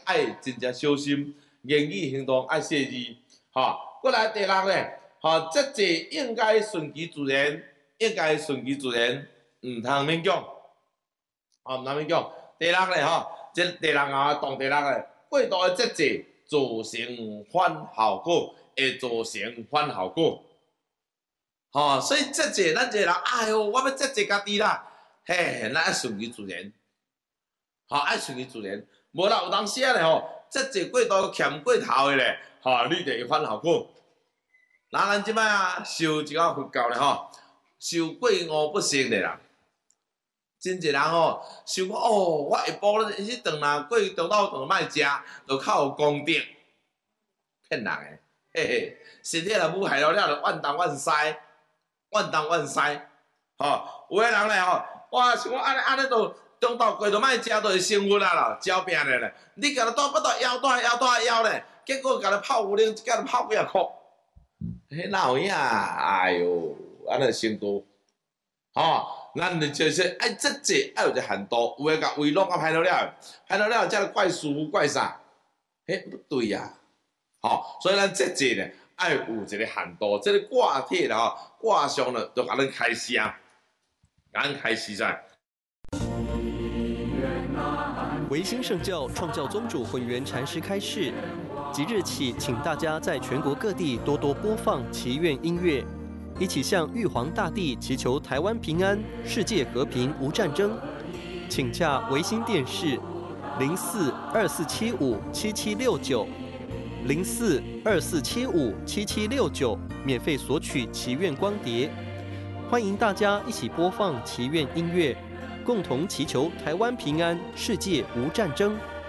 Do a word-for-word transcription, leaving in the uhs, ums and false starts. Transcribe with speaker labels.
Speaker 1: 爱真正小心，言语行动爱细致。吼，过来第六咧，吼，节制应该顺其自然，应该顺其自然，唔通勉强，吼，唔通勉强。第六咧，吼，即第六啊，当第六咧，过度的节制造成反效果，会造成反效果。吼，所以节制，咱一个人，哎哟，我要节制家己啦，嘿，咱爱顺其自然，吼，爱顺其自然。无啦，有当时啊咧吼，节制过度欠过头的咧，吼，你就会反效果。那咱即摆啊，受一个佛教咧吼，受过午不食的啦。真侪人吼，想讲哦，我下晡咧迄顿啊，过中昼顿莫食，就较有功德，骗人诶，嘿嘿，身体若母害了了，就怨东怨西，怨东怨西，吼，有个人咧吼，哇，想讲安尼安尼就中昼过就莫食，就会生郁啊啦，招病咧咧，你甲他带不带腰带腰带腰咧，结果甲他泡牛奶，一甲他泡几啊箍，迄哪有影？哎哟，安尼成多，吼。咱就是爱节制，爱有一个限度，有诶甲胃弄啊歹了了，歹了了，才怪师傅怪啥？迄不对啊！吼，所以咱节制咧，爱有一个限度。这个挂铁啦吼，挂上了就甲咱开始啊，甲咱开始噻。
Speaker 2: 维新圣教创教宗主混元禅师开示，即日起，请大家在全国各地多多播放祈愿音乐。一起向玉皇大帝祈求台湾平安、世界和平、无战争。请洽维新电视零四二四七五七七六九零四二四七五七七六九，免费索取祈愿光碟。欢迎大家一起播放祈愿音乐，共同祈求台湾平安、世界无战争。